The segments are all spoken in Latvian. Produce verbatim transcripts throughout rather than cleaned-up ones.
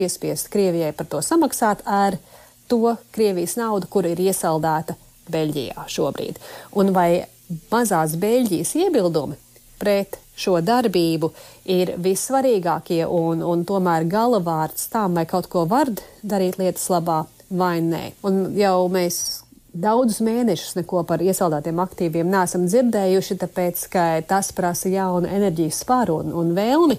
piespiest Krievijai par to samaksāt ar to Krievijas naudu, kur ir iesaldēta Beļģijā šobrīd. Un vai mazās Beļģijas iebildumi pret šo darbību ir vissvarīgākie un, un tomēr galavārds tam, vai kaut ko var darīt lietas labā vai nē. Un jau mēs daudzus mēnešus neko par iesaldētiem aktīviem neesam dzirdējuši, tāpēc, ka tas prasa jaunu enerģijas spāru un, un vēlmi,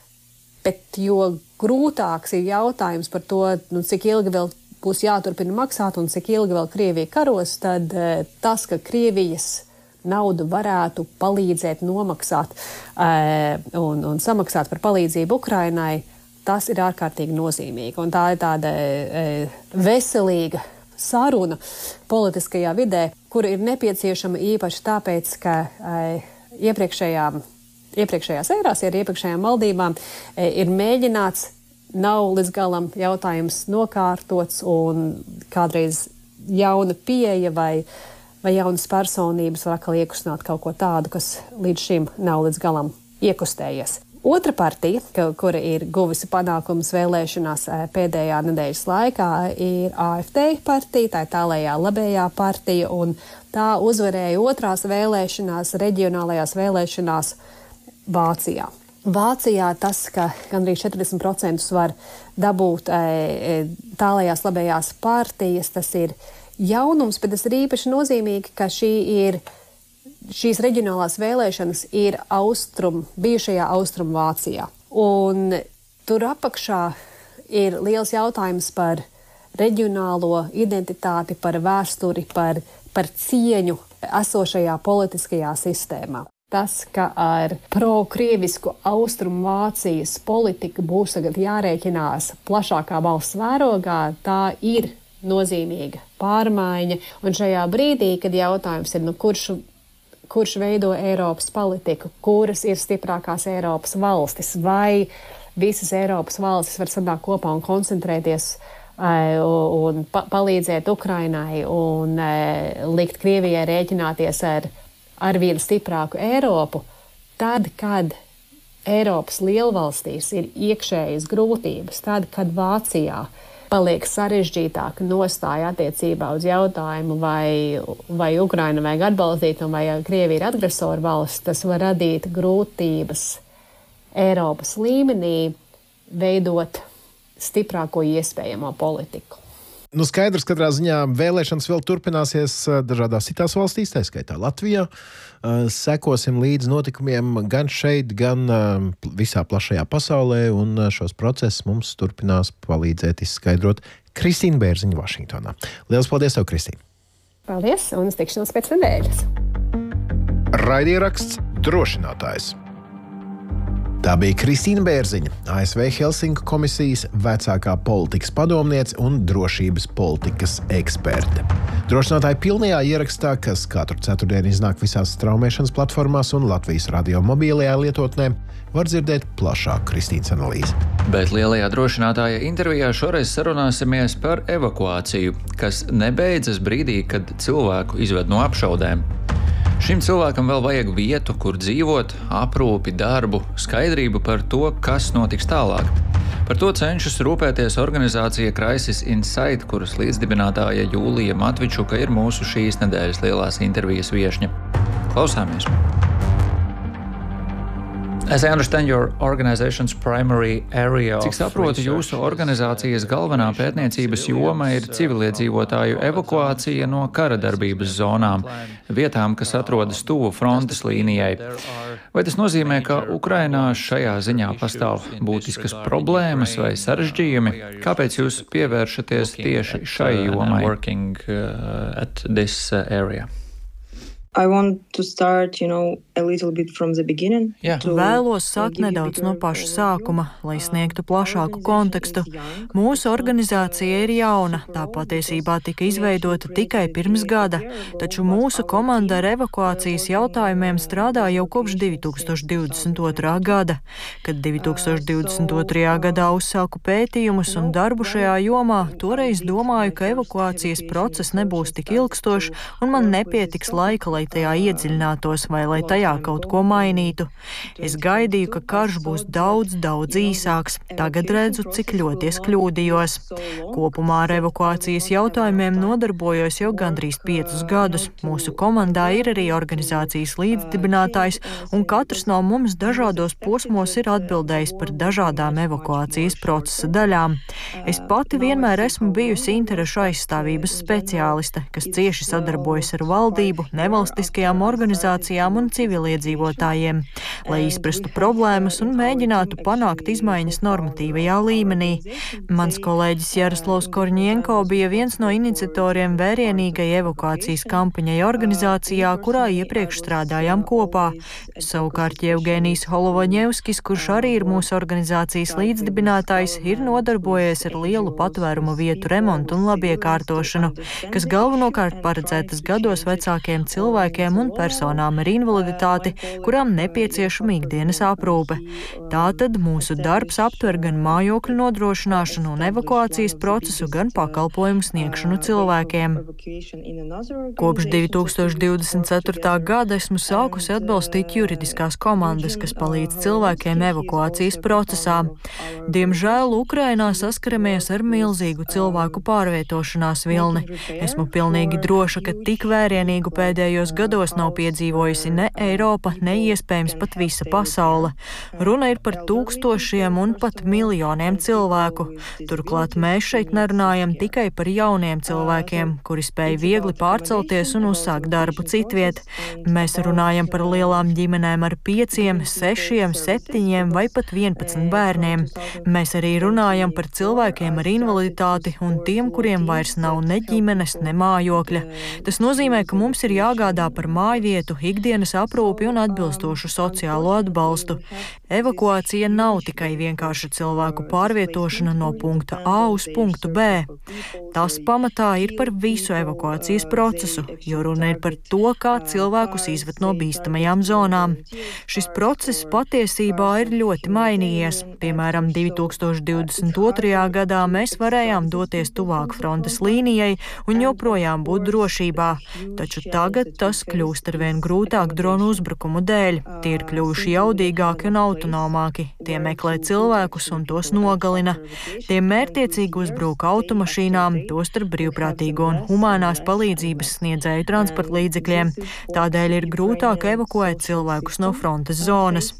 bet jo grūtāks ir jautājums par to, nu, cik ilgi vēl būs jāturpina maksāt un cik ilgi vēl Krievija karos, tad e, tas, ka Krievijas naudu varētu palīdzēt nomaksāt e, un, un samaksāt par palīdzību Ukrainai, tas ir ārkārtīgi nozīmīgi. Un tā ir tāda e, veselīga saruna politiskajā vidē, kur ir nepieciešama īpaši tāpēc, ka e, iepriekšējām, iepriekšējās ērās, ar iepriekšējām valdībām e, ir mēģināts, nav līdz galam jautājums nokārtots un kādreiz jauna pieeja vai, vai jaunas personības var atkal iekustināt kaut ko tādu, kas līdz šim nav līdz galam iekustējies. Otra partija, kura ir guvusi panākumus vēlēšanās pēdējā nedēļas laikā, ir A F D partija, tā ir tālējā labējā partija, un tā uzvarēja otrās vēlēšanās, reģionālajās vēlēšanās Vācijā. Vācijā tas, ka gandrīz četrdesmit procentus var dabūt e, tālējās labējās partijas, tas ir jaunums, bet tas ir īpaši nozīmīgi, ka šī ir, šīs reģionālās vēlēšanas ir austrum, bijušajā Austrum Vācijā. Un tur apakšā ir liels jautājums par reģionālo identitāti, par vēsturi, par, par cieņu esošajā politiskajā sistēmā. Tas, ka ar pro-krievisku Austrumu Vācijas politiku būs tagad jārēķinās plašākā valsts mērogā, tā ir nozīmīga pārmaiņa. Un šajā brīdī, kad jautājums ir, nu, kurš, kurš veido Eiropas politiku, kuras ir stiprākās Eiropas valstis, vai visas Eiropas valstis var sanākt kopā un koncentrēties uh, un pa palīdzēt Ukrainai un uh, likt Krievijai rēķināties ar ar vienu stiprāku Eiropu, tad, kad Eiropas lielvalstīs ir iekšējas grūtības, tad, kad Vācijā paliek sarežģītāka nostāja attiecībā uz jautājumu, vai, vai Ukraina vajag atbalstīt un vai Krievija ir agresoru valsts, tas var radīt grūtības Eiropas līmenī veidot stiprāko iespējamo politiku. Nu, skaidrs, katrā ziņā vēlēšanas vēl turpināsies dažādās citās valstīs, tā skaitā Latvijā. Sekosim līdz notikumiem gan šeit, gan visā plašajā pasaulē, un šos procesus mums turpinās palīdzēt izskaidrot Kristīna Bērziņa Vašingtonā. Lielas paldies tev, Kristīna! Paldies, un uz tikšanos pēc nedēļas! Raidieraksts Drošinātājs. Tā bija Kristīna Bērziņa, A S V Helsinku komisijas vecākā politikas padomniece un drošības politikas eksperte. Drošinātāji pilnajā ierakstā, kas katru ceturtdienu iznāk visās straumēšanas platformās un Latvijas radio mobilajā lietotnē, var dzirdēt plašāku Kristīnas analīzi. Bet lielajā drošinātāja intervijā šoreiz sarunāsimies par evakuāciju, kas nebeidzas brīdī, kad cilvēku izved no apšaudēm. Šim cilvēkam vēl vajag vietu, kur dzīvot, aprūpi, darbu, skaidrību par to, kas notiks tālāk. Par to cenšas rūpēties organizācija Crisis Insight, kuras līdzdibinātāja Jūlija Matvičuka ir mūsu šīs nedēļas lielās intervijas viešņa. Klausāmies! As I understand your organization's primary area of Cik saprotu, jūsu organizācijas galvenā pētniecības joma ir civiliedzīvotāju evakuācija no kara darbības zonām, vietām, kas atrodas tuvu frontes līnijai. Vai tas nozīmē, ka Ukrainā šajā ziņā pastāv būtiskas problēmas vai sarežģījumi? Kāpēc jūs pievēršaties tieši šai jomai? I want to start, you know, a little bit from the beginning. Yeah. Vēlos sākt nedaudz no paša sākuma, lai sniegtu plašāku kontekstu. Mūsu organizācija ir jauna, tā patiesībā tika izveidota tikai pirms gada, taču mūsu komanda ar evakuācijas jautājumiem strādā jau kopš divi tūkstoši divdesmit otrā gada. Kad divi tūkstoši divdesmit otrajā gadā uzsāku pētījumus un darbu šajā jomā, toreiz domāju, ka evakuācijas process nebūs tik ilgstošs un man nepietiks laika, lai lai tajā iedziļinātos vai lai tajā kaut ko mainītu. Es gaidīju, ka karš būs daudz, daudz īsāks. Tagad redzu, cik ļoti es kļūdījos. Kopumā ar evakuācijas jautājumiem nodarbojos jau gandrīz piecus gadus. Mūsu komandā ir arī organizācijas līdzdibinātājs, un katrs no mums dažādos posmos ir atbildējis par dažādām evakuācijas procesa daļām. Es pati vienmēr esmu bijusi interešu aizstāvības speciāliste, kas cieši sadarbojas ar valdību, nevalstiskajām organizācijām un civiliedzīvotājiem, lai izprastu problēmas un mēģinātu panākt izmaiņas normatīvajā līmenī. Mans kolēģis Jaroslavs Korņienko bija viens no iniciatoriem vērienīgai evakuācijas kampaņai organizācijā, kurā iepriekš strādājām kopā. Savukārt Jevgenijs Holovoņevskis, kurš arī ir mūsu organizācijas līdzdibinātājs, ir nodarbojies ar lielu patvērumu vietu remontu un labiekārtošanu, kas galvenokārt paredzētas gados vecākiem cilvēkiem un personām ar invaliditāti, kurām nepieciešama ikdienas aprūpe. Tātad mūsu darbs aptver gan mājokļu nodrošināšanu un evakuācijas procesu, gan pakalpojumu sniegšanu cilvēkiem. Kopš divi tūkstoši divdesmit ceturtā gada esmu sākusi atbalstīt juridiskās komandas, kas palīdz cilvēkiem evakuācijas procesā. Diemžēl Ukrainā saskaramies ar milzīgu cilvēku pārvietošanās vilni. Esmu pilnīgi droša, ka tik vērienīgu pēdējos gados nav piedzīvojusi ne Eiropa, ne iespējams pat visa pasaule. Runa ir par tūkstošiem un pat miljoniem cilvēku. Turklāt mēs šeit nerunājam tikai par jauniem cilvēkiem, kuri spēj viegli pārcelties un uzsākt darbu citviet. Mēs runājam par lielām ģimenēm ar pieciem, sešiem, septiņiem vai pat vienpadsmit bērniem. Mēs arī runājam par cilvēkiem ar invaliditāti un tiem, kuriem vairs nav ne ģimenes, ne mājokļa. Tas nozīmē, ka mums ir jāgādā par mājvietu, ikdienas aprūpi un atbilstošu sociālo atbalstu. Evakuācija nav tikai vienkārša cilvēku pārvietošana no punkta A uz punktu B. Tas pamatā ir par visu evakuācijas procesu, jo runa ir par to, kā cilvēkus izved no bīstamajām zonām. Šis process patiesībā ir ļoti mainījies. Piemēram, divi tūkstoši divdesmit otrajā gadā mēs varējām doties tuvāk frontes līnijai un joprojām būt drošībā, taču tagad tas kļūst arvien grūtāk dronu uzbrukumu dēļ. Tie ir kļuvuši jaudīgāki un autonomāki. Tie meklē cilvēkus un tos nogalina. Tie mērķtiecīgi uzbrūk automašīnām, tostarp brīvprātīgo un humānās palīdzības sniedzēju transporta līdzekļiem. Tādēļ ir grūtāk evakuēt cilvēkus no frontes zonas.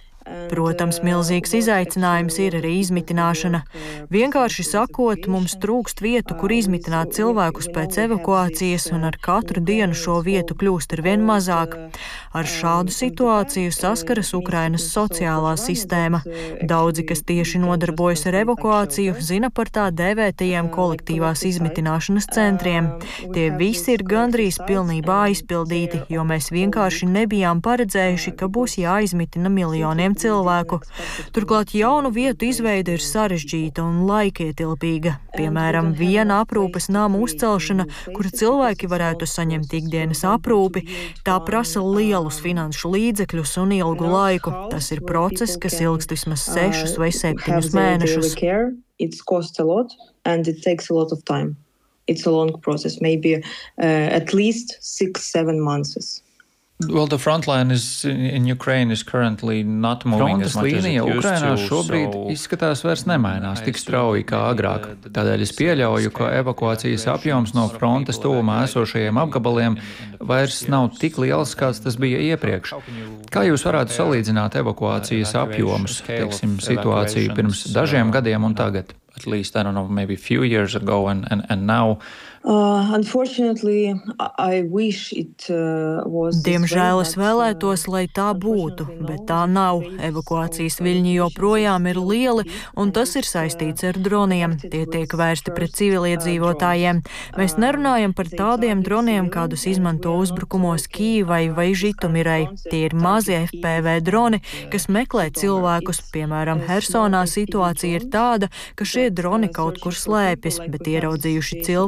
Protams, milzīgs izaicinājums ir arī izmitināšana. Vienkārši sakot, mums trūkst vietu, kur izmitināt cilvēkus pēc evakuācijas, un ar katru dienu šo vietu kļūst arvien mazāk. Ar šādu situāciju saskaras Ukrainas sociālā sistēma. Daudzi, kas tieši nodarbojas ar evakuāciju, zina par tā dēvētajiem kolektīvās izmitināšanas centriem. Tie visi ir gandrīz pilnībā aizpildīti, jo mēs vienkārši nebijām paredzējuši, ka būs jāizmitina miljoniem cilvēku. Turklāt jaunu vietu izveide ir sarežģīta un laikietilpīga. Piemēram, viena aprūpes nama uzcelšana, kura cilvēki varētu saņemt ikdienas aprūpi, tā prasa lielus finanšu līdzekļus un ilgu laiku. Tas ir process, kas ilgst vismaz sešus vai septiņus mēnešus. It costs a lot and it takes a lot of time. It's a long process, maybe uh, at least six, seven months. Well, the front line is in Ukraine is currently not moving as much as it used to. Ukrainā šobrīd izskatās vairs nemainās tik strauji kā agrāk. Tādēļ es pieļauju, ka evakuācijas apjoms no frontes tuvumā esošajiem apgabaliem vairs nav tik liels, kāds tas bija iepriekš. Kā jūs varētu salīdzināt evakuācijas apjomus, teiksim, situāciju pirms dažiem gadiem un tagad? At least, I don't know, maybe a few years ago and, and, and now. Uh, unfortunately, I wish it uh, was. Diemžēl es vēlētos, lai tā būtu, bet tā nav. Evakuācijas viļņi joprojām ir lieli, un tas ir saistīts ar droniem. Tie tiek vērsti pret civiliedzīvotājiem. Mēs nerunājam par tādiem droniem, kādus izmanto uzbrukumos Kīvai vai Žitomirai. Tie ir mazi F P V droni, kas meklē cilvēkus. Piemēram, Hersonā situācija ir tāda, ka šie droni kaut kur slēpjas, bet ieraudzījuši cilvēku,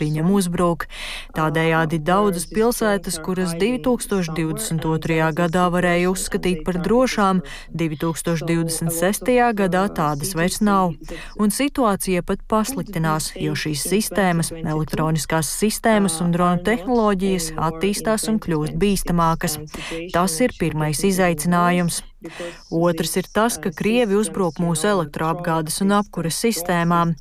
viņam uzbrūk. Tādējādi daudzas pilsētas, kuras divi tūkstoši divdesmit otrajā gadā varēja uzskatīt par drošām, divi tūkstoši divdesmit sestajā gadā tādas vairs nav. Un situācija pat pasliktinās, jo šīs sistēmas, elektroniskās sistēmas un dronu tehnoloģijas attīstās un kļūst bīstamākas. Tas ir pirmais izaicinājums. Otrs ir tas, ka Krievi uzbruk mūsu elektroapgādes un apkures sistēmām.